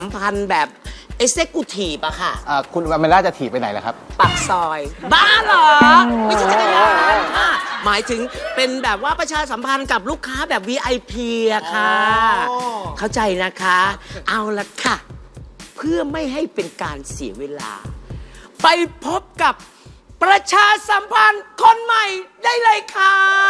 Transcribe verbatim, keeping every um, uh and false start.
สัมพันธ์แบบเอ็กเซกูทีฟอะค่ะคุณวาเมล่าจะถีบไปไหนล่ะครับปากซอยบ้าเหรอไม่ใช่จักรยานค่ะหมายถึงเป็นแบบว่าประชาสัมพันธ์กับลูกค้าแบบ วี ไอ พี อะค่ะเข้าใจนะคะเอาละค่ะเพื่อไม่ให้เป็นการเสียเวลาไปพบกับประชาสัมพันธ์คนใหม่ได้เลยค่ะ